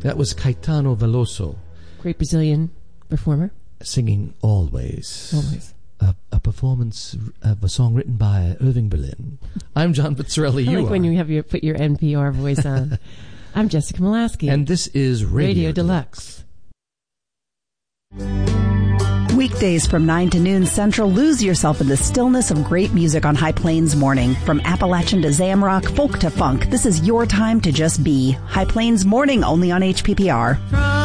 That was Caetano Veloso. Great Brazilian performer. Singing Always. Always. A performance of a song written by Irving Berlin. I'm John Pizzarelli. I like when you have put your NPR voice on. I'm Jessica Molaski. And this is Radio Deluxe. Weekdays from 9 to noon Central, lose yourself in the stillness of great music on High Plains Morning. From Appalachian to Zamrock, folk to funk, this is your time to just be. High Plains Morning, only on HPPR.